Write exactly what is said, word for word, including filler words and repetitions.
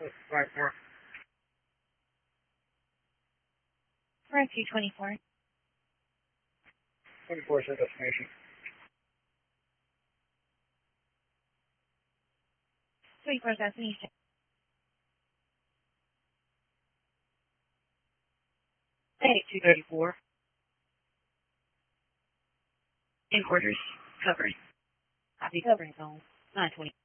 Five four. Right, two twenty-four. Twenty-four is our destination. twenty-four destination. Hey, two thirty-four. In quarters. Covering. Copy covering zone. nine twenty.